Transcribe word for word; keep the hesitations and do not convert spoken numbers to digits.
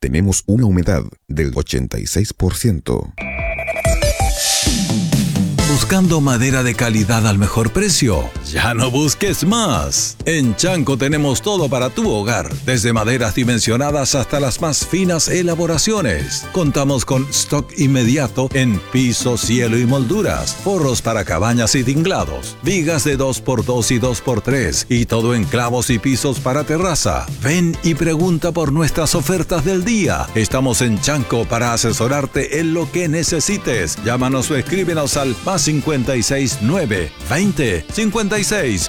tenemos una humedad del ochenta y seis por ciento. ¿Buscando madera de calidad al mejor precio? Ya no busques más. En Chanco tenemos todo para tu hogar, desde maderas dimensionadas hasta las más finas elaboraciones. Contamos con stock inmediato en piso, cielo y molduras, forros para cabañas y tinglados, vigas de dos por dos y dos por tres y todo en clavos y pisos para terraza. Ven y pregunta por nuestras ofertas del día. Estamos en Chanco para asesorarte en lo que necesites. Llámanos o escríbenos al más cincuenta y seis nueve veinte cincuenta y seis